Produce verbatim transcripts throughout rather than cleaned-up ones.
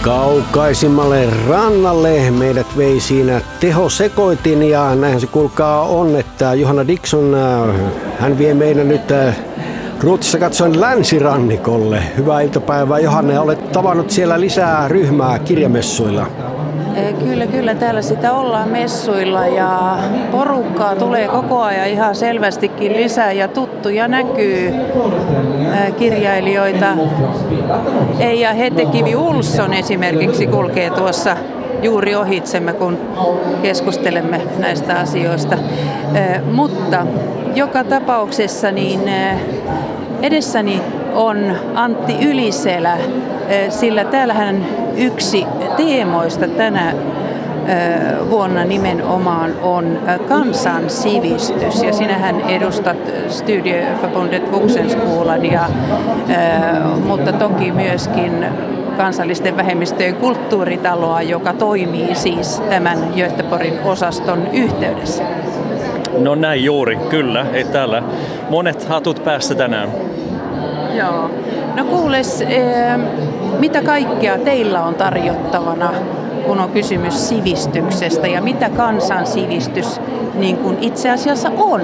Kaukaisimmalle rannalle meidät vei siinä tehosekoitin ja näinhän se kuulkaa on, että Johanna Dickson, hän vie meidän nyt Ruotsissa katsoen länsirannikolle. Hyvää iltapäivää Johanna, olet tavannut siellä lisää ryhmää kirjamessuilla. Kyllä, kyllä. Täällä sitä ollaan messuilla ja porukkaa tulee koko ajan ihan selvästikin lisää ja tuttuja näkyy kirjailijoita. Eija Hetekivi-Ulsson esimerkiksi kulkee tuossa juuri ohitsemme, kun keskustelemme näistä asioista. Mutta joka tapauksessa niin edessäni on Antti Yliselä, sillä täällähän yksi teemoista tänä vuonna nimenomaan on kansansivistys. Ja sinähän edustat Studieförbundet Vuxenskolan, ja, mutta toki myöskin kansallisten vähemmistöjen kulttuuritaloa, joka toimii siis tämän Göteborgin osaston yhteydessä. No näin juuri, kyllä. Ei täällä monet hatut päässä tänään. Joo. No kuules, mitä kaikkea teillä on tarjottavana, kun on kysymys sivistyksestä, ja mitä kansansivistys niin kuin itse asiassa on?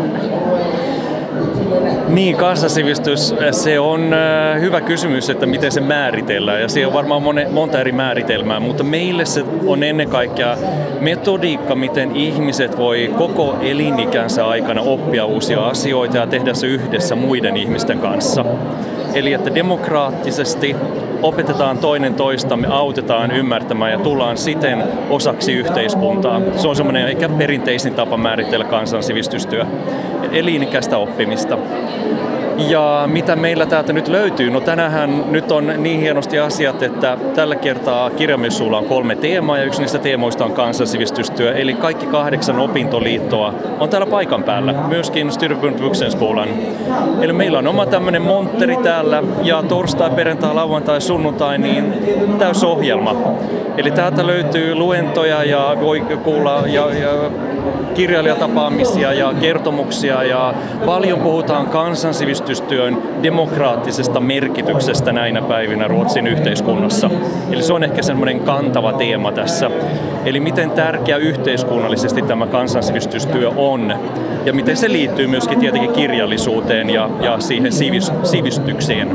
Niin, kansansivistys, se on hyvä kysymys, että miten se määritellään, ja se on varmaan monta eri määritelmää, mutta meille se on ennen kaikkea metodiikka, miten ihmiset voi koko elinikänsä aikana oppia uusia asioita ja tehdä se yhdessä muiden ihmisten kanssa. Eli että demokraattisesti opetetaan toinen toistamme, autetaan ymmärtämään ja tullaan siten osaksi yhteiskuntaa. Se on semmoinen ehkä perinteisin tapa määritellä kansansivistystyö, elinikäistä oppimista. Ja mitä meillä täältä nyt löytyy? No tänähän nyt on niin hienosti asiat, että tällä kertaa kirjamessuilla on kolme teemaa ja yksi niistä teemoista on kansansivistystyö. Eli kaikki kahdeksan opintoliittoa on täällä paikan päällä, myöskin Studieförbundet Vuxenskolan. Eli meillä on oma tämmöinen montteri täällä ja torstai, perjantai, lauantai, sunnuntai niin täysohjelma. Eli täältä löytyy luentoja ja voi kuulla ja, ja kirjailijatapaamisia ja kertomuksia ja paljon puhutaan kansansivistystyön demokraattisesta merkityksestä näinä päivinä Ruotsin yhteiskunnassa. Eli se on ehkä semmoinen kantava teema tässä. Eli miten tärkeä yhteiskunnallisesti tämä kansansivistystyö on ja miten se liittyy myöskin tietenkin kirjallisuuteen ja, ja siihen sivistykseen.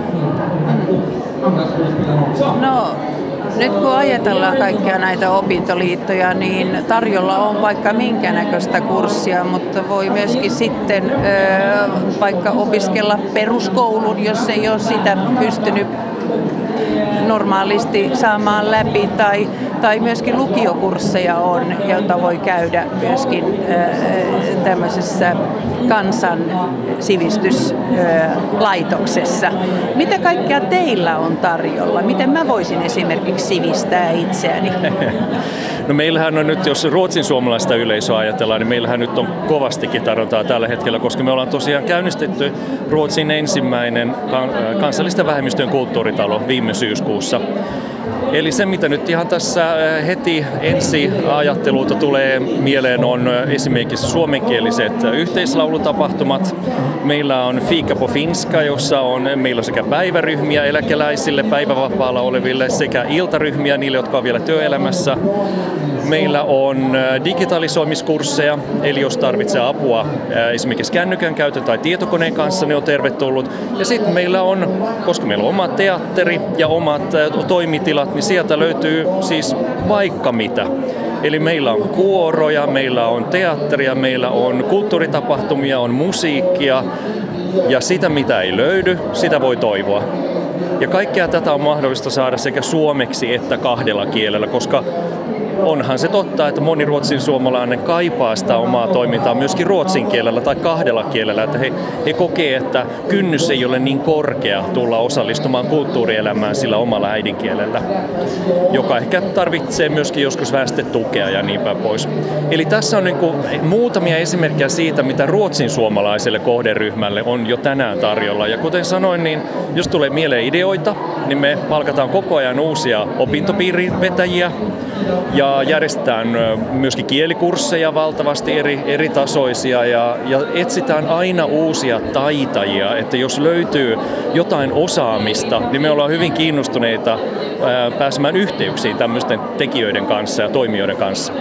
No. Nyt kun ajatellaan kaikkia näitä opintoliittoja, niin tarjolla on vaikka minkä näköistä kurssia, mutta voi myöskin sitten ö, vaikka opiskella peruskoulun, jos ei ole sitä pystynyt normaalisti saamaan läpi, tai, tai myöskin lukiokursseja on, joita voi käydä myöskin ö, tämmöisessä kansansivistyslaitoksessa. Mitä kaikkea teillä on tarjolla? Miten mä voisin esimerkiksi sivistää itseäni? No meillähän on nyt, jos ruotsin suomalaista yleisöä ajatellaan, niin meillähän nyt on kovastikin tarjontaa tällä hetkellä, koska me ollaan tosiaan käynnistetty Ruotsin ensimmäinen kansallisten vähemmistöjen kulttuuritalo viime syyskuussa. Eli se, mitä nyt ihan tässä heti ensi ajattelulta tulee mieleen, on esimerkiksi suomenkieliset yhteislaulutapahtumat. Meillä on Fika på finska, jossa on meillä on sekä päiväryhmiä eläkeläisille, päivävapaalla oleville, sekä iltaryhmiä niille, jotka on vielä työelämässä. Meillä on digitalisoimiskursseja, eli jos tarvitsee apua esimerkiksi kännykän käytön tai tietokoneen kanssa, ne on tervetullut. Ja sitten meillä on, koska meillä on oma teatteri ja omat toimitilat, niin sieltä löytyy siis vaikka mitä. Eli meillä on kuoroja, meillä on teatteria, meillä on kulttuuritapahtumia, on musiikkia ja sitä mitä ei löydy, sitä voi toivoa. Ja kaikkea tätä on mahdollista saada sekä suomeksi että kahdella kielellä, koska onhan se totta, että moni ruotsin suomalainen kaipaa sitä omaa toimintaa myöskin ruotsin kielellä tai kahdella kielellä, että he, he kokee, että kynnys ei ole niin korkea tulla osallistumaan kulttuurielämään sillä omalla äidinkielellä, joka ehkä tarvitsee myöskin joskus väestötukea ja niin päin pois. Eli tässä on niin kuin muutamia esimerkkejä siitä, mitä ruotsin suomalaiselle kohderyhmälle on jo tänään tarjolla. Ja kuten sanoin, niin jos tulee mieleen ideoita, niin me palkataan koko ajan uusia opintopiirin vetäjiä. Ja ja järjestetään myöskin kielikursseja valtavasti eri, eri tasoisia ja, ja etsitään aina uusia taitajia, että jos löytyy jotain osaamista, niin me ollaan hyvin kiinnostuneita ää, pääsemään yhteyksiin tämmöisten tekijöiden kanssa ja toimijoiden kanssa.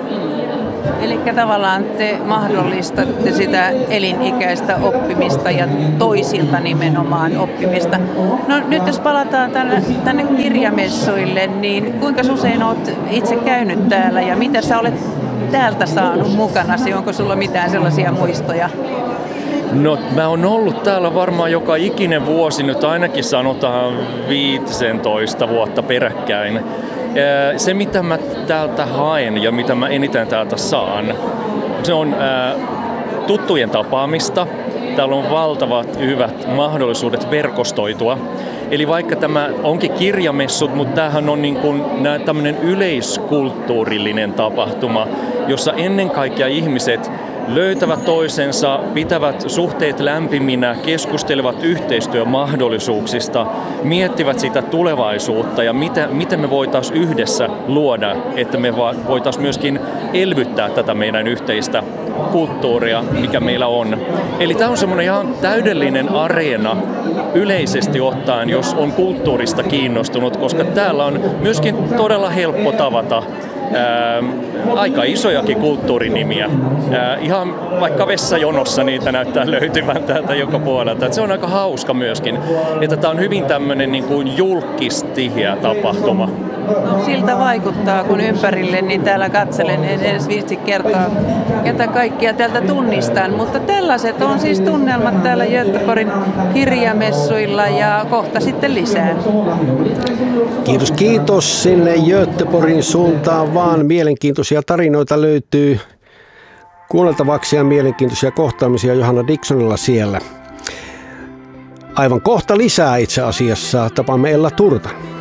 Eli tavallaan te mahdollistatte sitä elinikäistä oppimista ja toisilta nimenomaan oppimista. No nyt jos palataan tänne, tänne kirjamessuille, niin kuinka usein olet itse käynyt täällä ja mitä sä olet täältä saanut mukanasi? Onko sulla mitään sellaisia muistoja? No mä oon ollut täällä varmaan joka ikinen vuosi, nyt ainakin sanotaan viisitoista vuotta peräkkäin. Se, mitä mä täältä haen ja mitä mä eniten täältä saan, se on ää, tuttujen tapaamista. Täällä on valtavat hyvät mahdollisuudet verkostoitua. Eli vaikka tämä onkin kirjamessut, mutta tämähän on niin kuin tämmöinen yleiskulttuurillinen tapahtuma, jossa ennen kaikkea ihmiset löytävät toisensa, pitävät suhteet lämpiminä, keskustelevat yhteistyömahdollisuuksista, miettivät sitä tulevaisuutta ja mitä, miten me voitaisiin yhdessä luoda, että me voitaisiin myöskin elvyttää tätä meidän yhteistä kulttuuria, mikä meillä on. Eli tämä on semmoinen ihan täydellinen areena yleisesti ottaen, jos on kulttuurista kiinnostunut, koska täällä on myöskin todella helppo tavata Ää, aika isojakin kulttuurinimiä. Ää, ihan vaikka vessajonossa niitä näyttää löytyvän täältä joka puolelta. Et se on aika hauska myöskin, että tämä on hyvin tämmöinen niin kuin julkistiheä tapahtuma. Siltä vaikuttaa, kun ympärille, niin täällä katselen, en edes viitsi kertoa, ketä kaikkia täältä tunnistan. Mutta tällaiset on siis tunnelmat täällä Göteborgin kirjamessuilla ja kohta sitten lisää. Kiitos, kiitos sinne Göteborgin suuntaan vaan. Mielenkiintoisia tarinoita löytyy kuunneltavaksi ja mielenkiintoisia kohtaamisia Johanna Dicksonilla siellä. Aivan kohta lisää itse asiassa. Tapaamme Ella Turtan.